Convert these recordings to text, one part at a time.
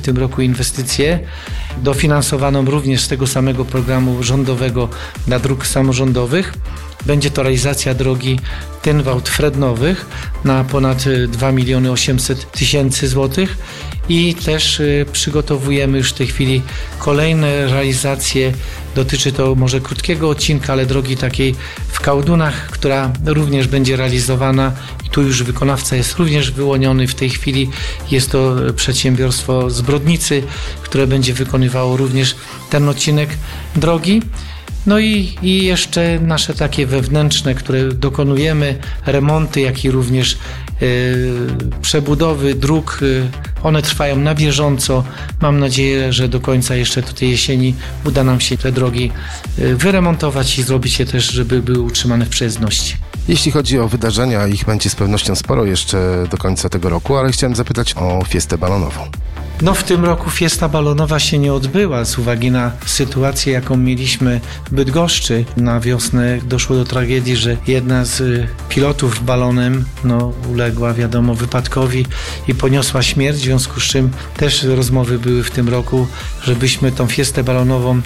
tym roku inwestycję, dofinansowaną również z tego samego programu rządowego dla dróg samorządowych. Będzie to realizacja drogi Tynwałt-Frednowych na ponad 2 800 000 złotych i też przygotowujemy już w tej chwili kolejne realizacje. Dotyczy to może krótkiego odcinka, ale drogi takiej w Kałdunach, która również będzie realizowana i tu już wykonawca jest również wyłoniony w tej chwili. Jest to przedsiębiorstwo z Brodnicy, które będzie wykonywało również ten odcinek drogi. No i jeszcze nasze takie wewnętrzne, które dokonujemy, remonty, jak i również przebudowy dróg, one trwają na bieżąco. Mam nadzieję, że do końca jeszcze tej jesieni uda nam się te drogi wyremontować i zrobić je też, żeby były utrzymane w przejezdności. Jeśli chodzi o wydarzenia, ich będzie z pewnością sporo jeszcze do końca tego roku, ale chciałem zapytać o fiestę balonową. No w tym roku fiesta balonowa się nie odbyła z uwagi na sytuację, jaką mieliśmy w Bydgoszczy. Na wiosnę doszło do tragedii, że jedna z pilotów balonem uległa, wypadkowi i poniosła śmierć, w związku z czym też rozmowy były w tym roku, żebyśmy tą fiestę balonową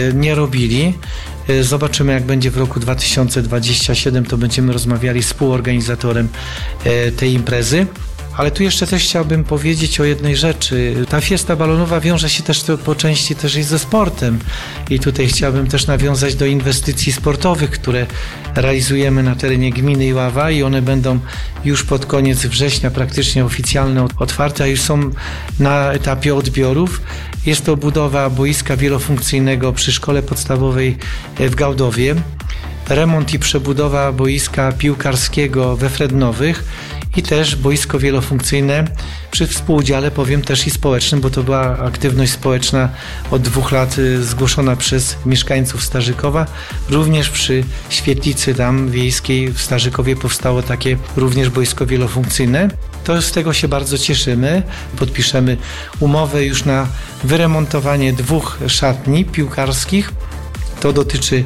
nie robili. Zobaczymy, jak będzie w roku 2027, to będziemy rozmawiali z współorganizatorem tej imprezy. Ale tu jeszcze też chciałbym powiedzieć o jednej rzeczy. Ta fiesta balonowa wiąże się też po części też i ze sportem. I tutaj chciałbym też nawiązać do inwestycji sportowych, które realizujemy na terenie gminy Iława i one będą już pod koniec września praktycznie oficjalnie otwarte, a już są na etapie odbiorów. Jest to budowa boiska wielofunkcyjnego przy szkole podstawowej w Gałdowie, remont i przebudowa boiska piłkarskiego we Frednowych i też boisko wielofunkcyjne przy współudziale, powiem też i społecznym, bo to była aktywność społeczna od 2 lat zgłoszona przez mieszkańców Starzykowa. Również przy świetlicy tam wiejskiej w Starzykowie powstało takie również boisko wielofunkcyjne. To z tego się bardzo cieszymy. Podpiszemy umowę już na wyremontowanie 2 szatni piłkarskich. To dotyczy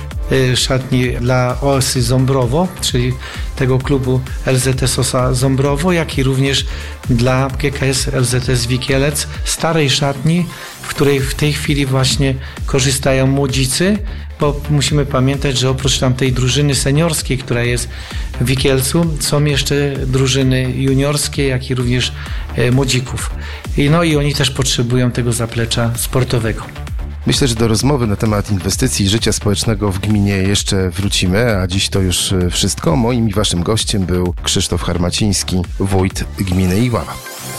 szatni dla OS Ząbrowo, czyli tego klubu LZS OSA Ząbrowo, jak i również dla GKS LZS Wikielec, starej szatni, w której w tej chwili właśnie korzystają młodzicy, bo musimy pamiętać, że oprócz tamtej drużyny seniorskiej, która jest w Wikielcu, są jeszcze drużyny juniorskie, jak i również młodzików. I oni też potrzebują tego zaplecza sportowego. Myślę, że do rozmowy na temat inwestycji i życia społecznego w gminie jeszcze wrócimy, a dziś to już wszystko. Moim i waszym gościem był Krzysztof Harmaciński, wójt gminy Iława.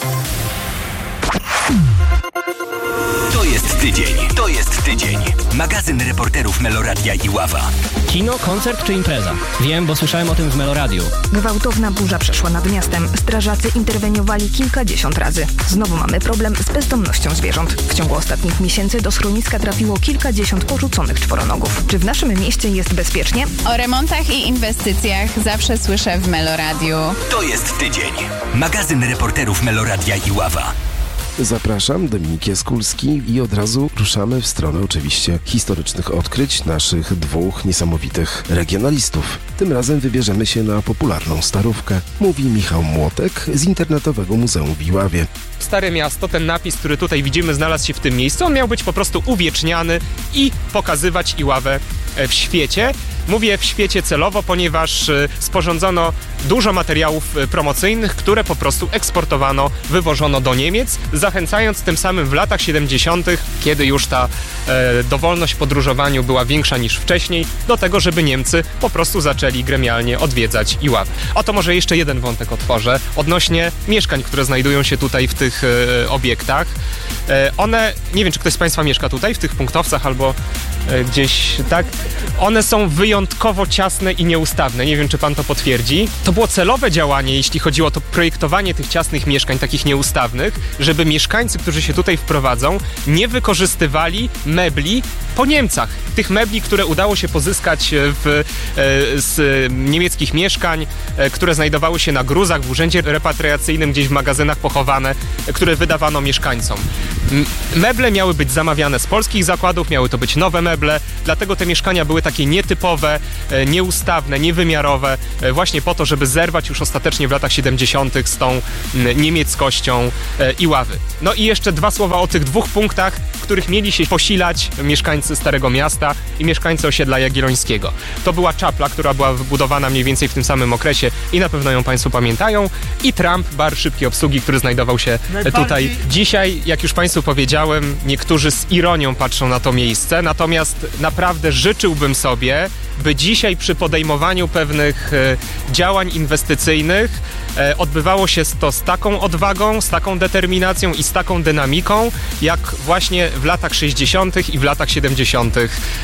To jest tydzień. Magazyn reporterów Meloradia Iława. Kino, koncert czy impreza? Wiem, bo słyszałem o tym w Meloradiu. Gwałtowna burza przeszła nad miastem. Strażacy interweniowali kilkadziesiąt razy. Znowu mamy problem z bezdomnością zwierząt. W ciągu ostatnich miesięcy do schroniska trafiło kilkadziesiąt porzuconych czworonogów. Czy w naszym mieście jest bezpiecznie? O remontach i inwestycjach zawsze słyszę w Meloradiu. To jest tydzień. Magazyn reporterów Meloradia Iława. Zapraszam, Dominik Jaskulski i od razu ruszamy w stronę oczywiście historycznych odkryć naszych 2 niesamowitych regionalistów. Tym razem wybierzemy się na popularną Starówkę, mówi Michał Młotek z Internetowego Muzeum w Iławie. Stare Miasto, ten napis, który tutaj widzimy, znalazł się w tym miejscu. On miał być po prostu uwieczniany i pokazywać Iławę w świecie. Mówię w świecie celowo, ponieważ sporządzono dużo materiałów promocyjnych, które po prostu eksportowano, wywożono do Niemiec, zachęcając tym samym w latach 70., kiedy już ta dowolność w podróżowaniu była większa niż wcześniej, do tego, żeby Niemcy po prostu zaczęli gremialnie odwiedzać Iławę. Oto może jeszcze jeden wątek otworzę odnośnie mieszkań, które znajdują się tutaj w tych obiektach. One, nie wiem, czy ktoś z Państwa mieszka tutaj, w tych punktowcach albo gdzieś tak, one są wyjątkowo ciasne i nieustawne. Nie wiem, czy pan to potwierdzi. To było celowe działanie, jeśli chodziło o to projektowanie tych ciasnych mieszkań, takich nieustawnych, żeby mieszkańcy, którzy się tutaj wprowadzą, nie wykorzystywali mebli Po Niemcach, tych mebli, które udało się pozyskać z niemieckich mieszkań, które znajdowały się na gruzach w urzędzie repatriacyjnym, gdzieś w magazynach pochowane, które wydawano mieszkańcom. Meble miały być zamawiane z polskich zakładów, miały to być nowe meble, dlatego te mieszkania były takie nietypowe, nieustawne, niewymiarowe, właśnie po to, żeby zerwać już ostatecznie w latach 70. z tą niemieckością Iławy. No i jeszcze 2 słowa o tych 2 punktach, w których mieli się posilać mieszkańcy Starego Miasta i mieszkańcy osiedla Jagiellońskiego. To była czapla, która była wybudowana mniej więcej w tym samym okresie i na pewno ją Państwo pamiętają, i Trump, bar szybkiej obsługi, który znajdował się tutaj. Dzisiaj, jak już Państwu powiedziałem, niektórzy z ironią patrzą na to miejsce, natomiast naprawdę życzyłbym sobie, by dzisiaj przy podejmowaniu pewnych działań inwestycyjnych odbywało się to z taką odwagą, z taką determinacją i z taką dynamiką, jak właśnie w latach 60. i w latach 70.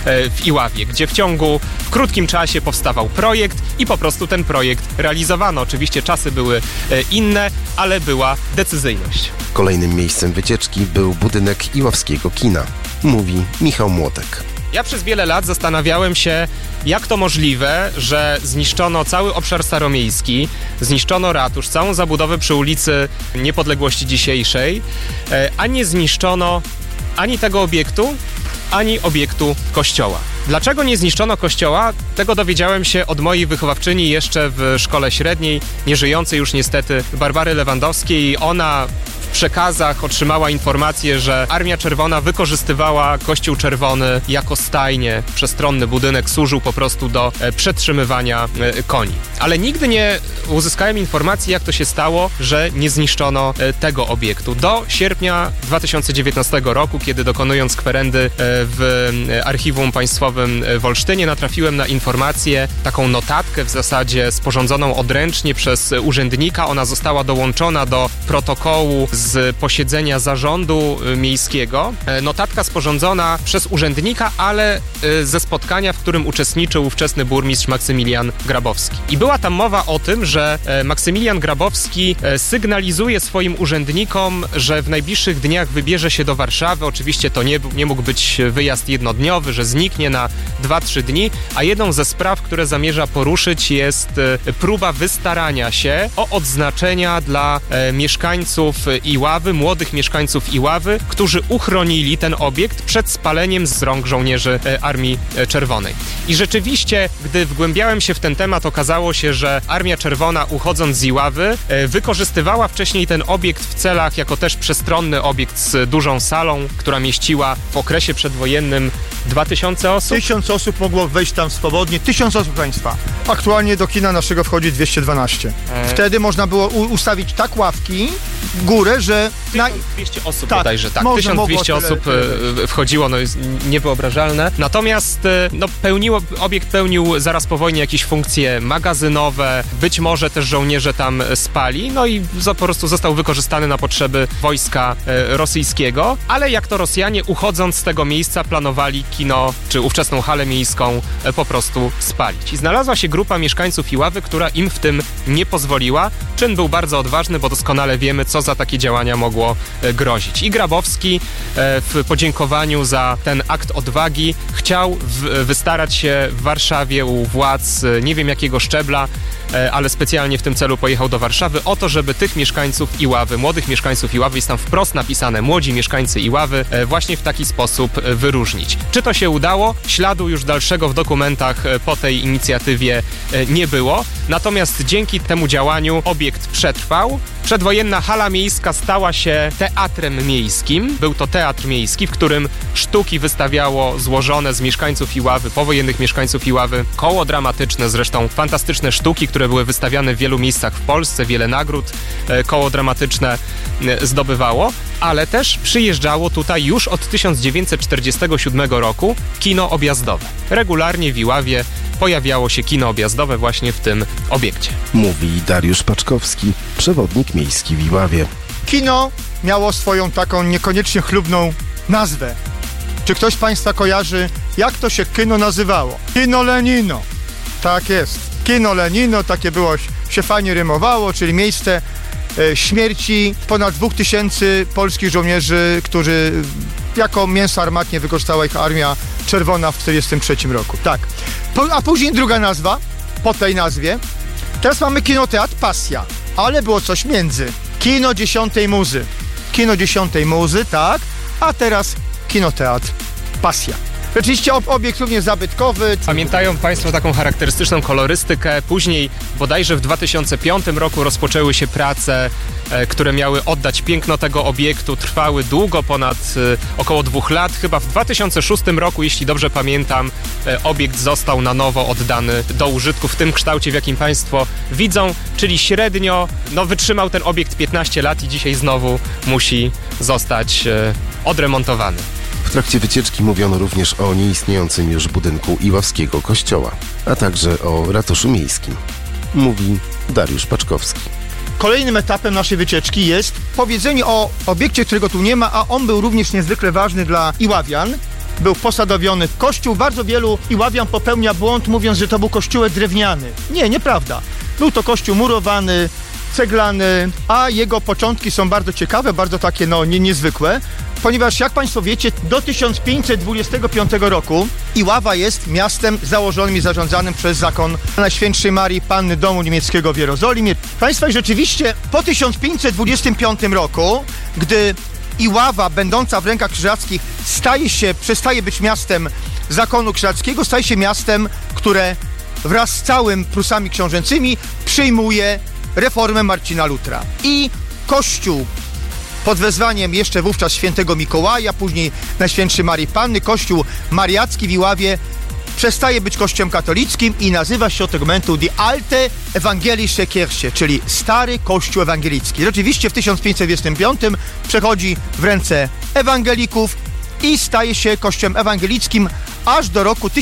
w Iławie, gdzie w krótkim czasie powstawał projekt i po prostu ten projekt realizowano. Oczywiście czasy były inne, ale była decyzyjność. Kolejnym miejscem wycieczki był budynek iławskiego kina, mówi Michał Młotek. Ja przez wiele lat zastanawiałem się, jak to możliwe, że zniszczono cały obszar staromiejski, zniszczono ratusz, całą zabudowę przy ulicy Niepodległości dzisiejszej, a nie zniszczono ani tego obiektu, ani obiektu kościoła. Dlaczego nie zniszczono kościoła? Tego dowiedziałem się od mojej wychowawczyni jeszcze w szkole średniej, nieżyjącej już niestety, Barbary Lewandowskiej. Ona w przekazach otrzymała informację, że Armia Czerwona wykorzystywała Kościół Czerwony jako stajnię. Przestronny budynek służył po prostu do przetrzymywania koni. Ale nigdy nie uzyskałem informacji, jak to się stało, że nie zniszczono tego obiektu. Do sierpnia 2019 roku, kiedy dokonując kwerendy w Archiwum Państwowym w Olsztynie, natrafiłem na informację, taką notatkę w zasadzie sporządzoną odręcznie przez urzędnika. Ona została dołączona do protokołu z posiedzenia zarządu miejskiego. Notatka sporządzona przez urzędnika, ale ze spotkania, w którym uczestniczył ówczesny burmistrz Maksymilian Grabowski. I była tam mowa o tym, że Maksymilian Grabowski sygnalizuje swoim urzędnikom, że w najbliższych dniach wybierze się do Warszawy. Oczywiście to nie mógł być wyjazd jednodniowy, że zniknie na 2-3 dni, a jedną ze spraw, które zamierza poruszyć, jest próba wystarania się o odznaczenia dla mieszkańców Iławy, młodych mieszkańców Iławy, którzy uchronili ten obiekt przed spaleniem z rąk żołnierzy Armii Czerwonej. I rzeczywiście, gdy wgłębiałem się w ten temat, okazało się, że Armia Czerwona, uchodząc z Iławy, wykorzystywała wcześniej ten obiekt w celach jako też przestronny obiekt z dużą salą, która mieściła w okresie przedwojennym 2000 osób. 1000 osób mogło wejść tam swobodnie, 1000 osób państwa. Aktualnie do kina naszego wchodzi 212. Wtedy można było ustawić tak ławki w górę, że... 1200 osób bodajże, tak. 1200 osób wchodziło, no jest niewyobrażalne. Natomiast obiekt pełnił zaraz po wojnie jakieś funkcje magazynowe, być może też żołnierze tam spali, no i po prostu został wykorzystany na potrzeby wojska rosyjskiego, ale jak to Rosjanie, uchodząc z tego miejsca, planowali kino, czy ówczesną halę miejską po prostu spalić. I znalazła się grupa mieszkańców Iławy, która im w tym nie pozwoliła. Czyn był bardzo odważny, bo doskonale wiemy, co za takie działania mogło grozić. I Grabowski w podziękowaniu za ten akt odwagi chciał wystarać się w Warszawie u władz, nie wiem jakiego szczebla, ale specjalnie w tym celu pojechał do Warszawy, o to, żeby tych mieszkańców Iławy, młodych mieszkańców Iławy, jest tam wprost napisane młodzi mieszkańcy Iławy, właśnie w taki sposób wyróżnić. Czy to się udało? Śladu już dalszego w dokumentach po tej inicjatywie nie było, natomiast dzięki temu działaniu obiekt przetrwał. Przedwojenna hala miejska stała się teatrem miejskim. Był to teatr miejski, w którym sztuki wystawiało złożone z mieszkańców Iławy, powojennych mieszkańców Iławy, koło dramatyczne, zresztą fantastyczne sztuki, które były wystawiane w wielu miejscach w Polsce, wiele nagród koło dramatyczne zdobywało, ale też przyjeżdżało tutaj już od 1947 roku kino objazdowe. Regularnie w Iławie pojawiało się kino objazdowe właśnie w tym obiekcie. Mówi Dariusz Paczkowski, przewodnik miejski w Iławie. Kino miało swoją taką niekoniecznie chlubną nazwę. Czy ktoś z państwa kojarzy, jak to się kino nazywało? Kino Lenino. Tak jest. Kino Lenino, takie było, się fajnie rymowało, czyli miejsce śmierci ponad 2000 polskich żołnierzy, którzy jako mięso armatnie wykorzystała ich Armia czerwona w 1943 roku. Tak. A później druga nazwa, po tej nazwie. Teraz mamy kinoteatr Pasja, ale było coś między. Kino 10 Muzy. Kino 10 Muzy, tak. A teraz kinoteatr Pasja. Rzeczywiście obiekt również zabytkowy. Pamiętają Państwo taką charakterystyczną kolorystykę. Później, bodajże w 2005 roku rozpoczęły się prace, które miały oddać piękno tego obiektu. Trwały długo, ponad około 2 lat. Chyba w 2006 roku, jeśli dobrze pamiętam, obiekt został na nowo oddany do użytku w tym kształcie, w jakim Państwo widzą, czyli średnio wytrzymał ten obiekt 15 lat i dzisiaj znowu musi zostać odremontowany. W trakcie wycieczki mówiono również o nieistniejącym już budynku Iławskiego kościoła, a także o ratuszu miejskim. Mówi Dariusz Paczkowski. Kolejnym etapem naszej wycieczki jest powiedzenie o obiekcie, którego tu nie ma, a on był również niezwykle ważny dla Iławian. Był posadowiony kościół. Bardzo wielu Iławian popełnia błąd, mówiąc, że to był kościółek drewniany. Nie, nieprawda. Był to kościół murowany, ceglany, a jego początki są bardzo ciekawe, bardzo takie niezwykłe, ponieważ jak Państwo wiecie, do 1525 roku Iława jest miastem założonym i zarządzanym przez zakon Najświętszej Marii Panny Domu Niemieckiego w Jerozolimie. Państwa, rzeczywiście po 1525 roku, gdy Iława, będąca w rękach krzyżackich, przestaje być miastem zakonu krzyżackiego, staje się miastem, które wraz z całym Prusami książęcymi przyjmuje reformę Marcina Lutra. I Kościół pod wezwaniem jeszcze wówczas świętego Mikołaja, później Najświętszej Marii Panny, Kościół mariacki w Iławie przestaje być kościołem katolickim i nazywa się od tego momentu Die Alte Evangelische Kirche, czyli Stary Kościół Ewangelicki. Rzeczywiście w 1525 przechodzi w ręce ewangelików i staje się kościołem ewangelickim aż do roku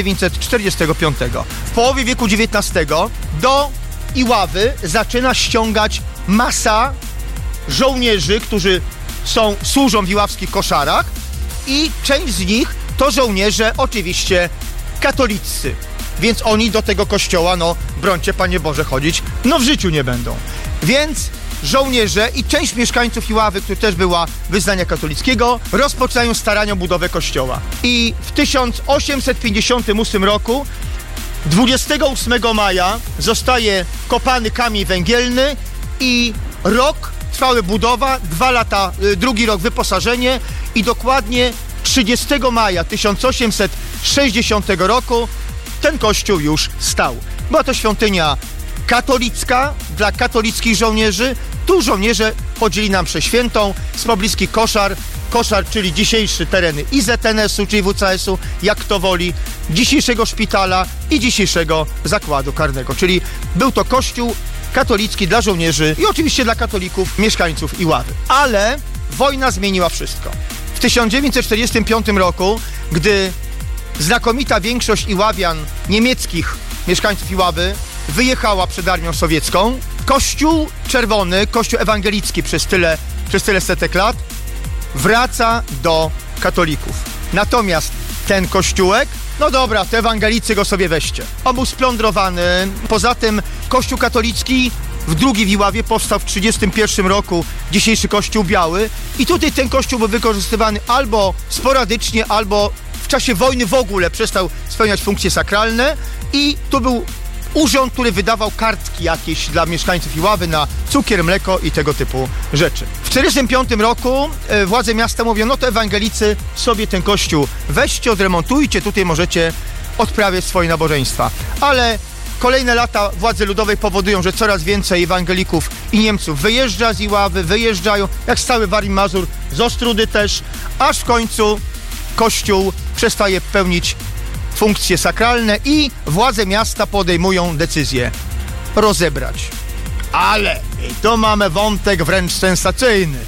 1945. W połowie wieku XIX do Iławy zaczyna ściągać masa żołnierzy, którzy służą w iławskich koszarach i część z nich to żołnierze oczywiście katolicy, więc oni do tego kościoła, brońcie Panie Boże, chodzić, w życiu nie będą. Więc żołnierze i część mieszkańców Iławy, która też była wyznania katolickiego, rozpoczynają starania o budowę kościoła. I w 1858 roku 28 maja zostaje kopany kamień węgielny i rok trwały budowa, 2 lata, drugi rok wyposażenie i dokładnie 30 maja 1860 roku ten kościół już stał. Była to świątynia katolicka dla katolickich żołnierzy. Tu żołnierze chodzili na mszę świętą z pobliskich koszar, czyli dzisiejsze tereny i ZNS-u, czyli WCS-u, jak kto woli, dzisiejszego szpitala i dzisiejszego zakładu karnego. Czyli był to kościół katolicki dla żołnierzy i oczywiście dla katolików, mieszkańców Iławy. Ale wojna zmieniła wszystko. W 1945 roku, gdy znakomita większość Iławian, niemieckich mieszkańców Iławy, wyjechała przed armią sowiecką, Kościół czerwony, Kościół ewangelicki przez tyle setek lat wraca do katolików. Natomiast ten kościółek, dobra, te ewangelicy go sobie weźcie. On był splądrowany. Poza tym Kościół katolicki drugi w Iławie powstał w 1931 roku, dzisiejszy Kościół Biały. I tutaj ten kościół był wykorzystywany albo sporadycznie, albo w czasie wojny w ogóle przestał spełniać funkcje sakralne. I tu był urząd, który wydawał kartki jakieś dla mieszkańców Iławy na cukier, mleko i tego typu rzeczy. W 1945 roku władze miasta mówią, to ewangelicy sobie ten kościół weźcie, odremontujcie, tutaj możecie odprawiać swoje nabożeństwa. Ale kolejne lata władzy ludowej powodują, że coraz więcej ewangelików i Niemców wyjeżdża z Iławy, wyjeżdżają, jak z cały Warmii Mazur, z Ostródy też, aż w końcu kościół przestaje pełnić funkcje sakralne i władze miasta podejmują decyzję rozebrać. Ale tu mamy wątek wręcz sensacyjny,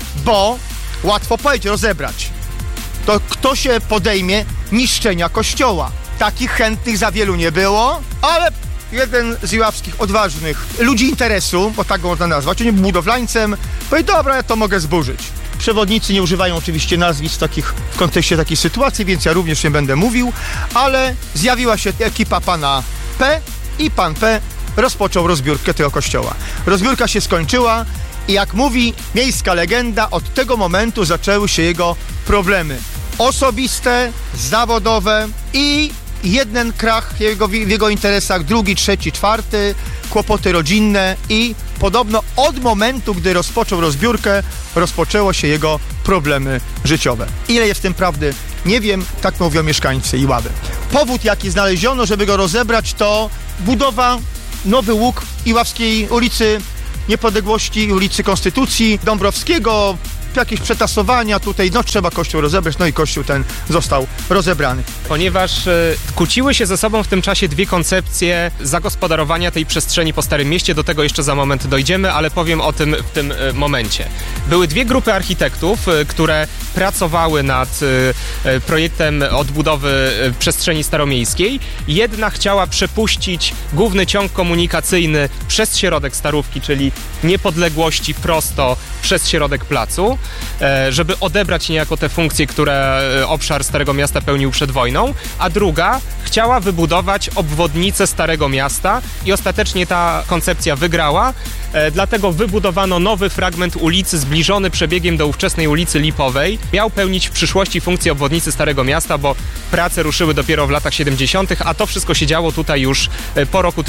bo łatwo powiedzieć rozebrać. To kto się podejmie niszczenia kościoła? Takich chętnych za wielu nie było, ale jeden z iławskich odważnych ludzi interesu, bo tak go można nazwać, on był budowlańcem, powie, dobra, ja to mogę zburzyć. Przewodnicy nie używają oczywiście nazwisk w kontekście takiej sytuacji, więc ja również nie będę mówił, ale zjawiła się ekipa pana P i pan P rozpoczął rozbiórkę tego kościoła. Rozbiórka się skończyła i jak mówi miejska legenda, od tego momentu zaczęły się jego problemy. osobiste, zawodowe i jeden krach w jego interesach, drugi, trzeci, czwarty, kłopoty rodzinne i podobno od momentu, gdy rozpoczął rozbiórkę, rozpoczęło się jego problemy życiowe. Ile jest w tym prawdy? Nie wiem, tak mówią mieszkańcy Iławy. Powód, jaki znaleziono, żeby go rozebrać, to budowa nowy łuk Iławskiej ulicy Niepodległości i ulicy Konstytucji Dąbrowskiego, jakieś przetasowania tutaj, trzeba kościół rozebrać, i kościół ten został rozebrany. Ponieważ kłóciły się ze sobą w tym czasie dwie koncepcje zagospodarowania tej przestrzeni po Starym Mieście, do tego jeszcze za moment dojdziemy, ale powiem o tym w tym momencie. Były dwie grupy architektów, które pracowały nad projektem odbudowy przestrzeni staromiejskiej. Jedna chciała przepuścić główny ciąg komunikacyjny przez środek Starówki, czyli Niepodległości prosto przez środek placu, żeby odebrać niejako te funkcje, które obszar Starego Miasta pełnił przed wojną, a druga chciała wybudować obwodnicę Starego Miasta i ostatecznie ta koncepcja wygrała, dlatego wybudowano nowy fragment ulicy zbliżony przebiegiem do ówczesnej ulicy Lipowej. Miał pełnić w przyszłości funkcję obwodnicy Starego Miasta, bo prace ruszyły dopiero w latach 70., a to wszystko się działo tutaj już po roku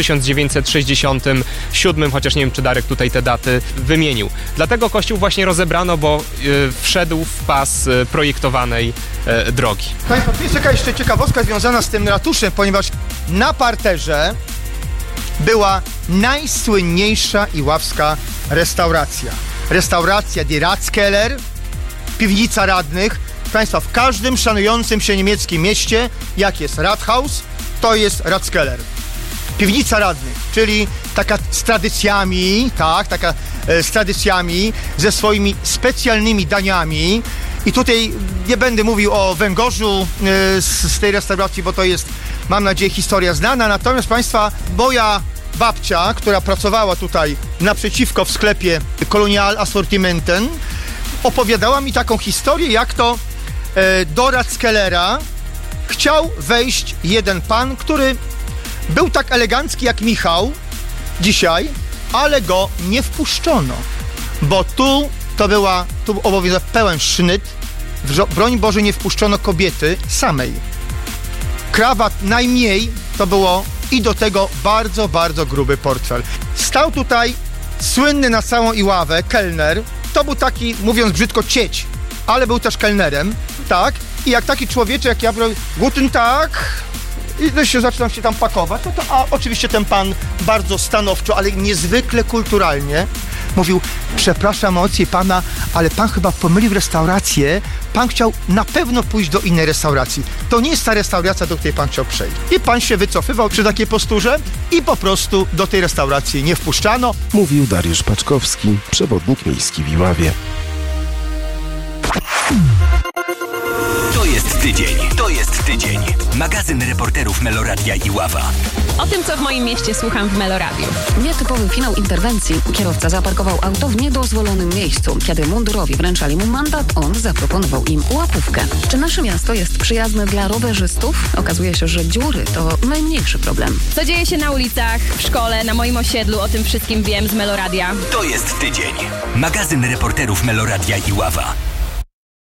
1967, chociaż nie wiem, czy Darek tutaj te daty wymienił. Dlatego kościół właśnie rozebrano, bo wszedł w pas projektowanej drogi. Państwo, tu jest jakaś jeszcze ciekawostka związana z tym ratuszem, ponieważ na parterze była najsłynniejsza iławska restauracja. Restauracja Die Ratskeller, piwnica radnych. Państwa, w każdym szanującym się niemieckim mieście, jak jest Rathaus, to jest Ratskeller. Piwnica radnych, czyli taka z tradycjami, z tradycjami, ze swoimi specjalnymi daniami. I tutaj nie będę mówił o węgorzu z tej restauracji, bo to jest, mam nadzieję, historia znana. Natomiast Państwa, moja babcia, która pracowała tutaj naprzeciwko w sklepie Kolonial Assortimenten, opowiadała mi taką historię, jak to do Ratskellera chciał wejść jeden pan, który był tak elegancki jak Michał dzisiaj, ale go nie wpuszczono, bo tu obowiązywał pełen sznyt, broń Boże, nie wpuszczono kobiety samej. Krawat najmniej to było i do tego bardzo, bardzo gruby portfel. Stał tutaj słynny na całą Iławę kelner, to był taki, mówiąc brzydko, cieć, ale był też kelnerem, tak? I jak taki człowieczek, jak ja powiem, guten Tag, i zaczynam się tam pakować, a oczywiście ten pan bardzo stanowczo, ale niezwykle kulturalnie mówił: przepraszam mocniej pana, ale pan chyba pomylił restaurację, pan chciał na pewno pójść do innej restauracji. To nie jest ta restauracja, do której pan chciał przejść. I pan się wycofywał przy takiej posturze i po prostu do tej restauracji nie wpuszczano. Mówił Dariusz Paczkowski, przewodnik miejski w Iławie. To jest tydzień. Magazyn reporterów Meloradia Iława. O tym, co w moim mieście słucham w Meloradiu. Nietypowy finał interwencji. Kierowca zaparkował auto w niedozwolonym miejscu. Kiedy mundurowi wręczali mu mandat, on zaproponował im łapówkę. Czy nasze miasto jest przyjazne dla rowerzystów? Okazuje się, że dziury to najmniejszy problem. Co dzieje się na ulicach, w szkole, na moim osiedlu, o tym wszystkim wiem z Meloradia. To jest tydzień. Magazyn reporterów Meloradia Iława.